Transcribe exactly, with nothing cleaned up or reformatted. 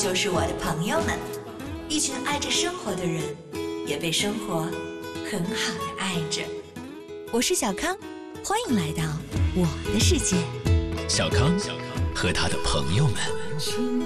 就是我的朋友们，一群爱着生活的人，也被生活很好的爱着。我是小康，欢迎来到我的世界。 小康和他的朋友们。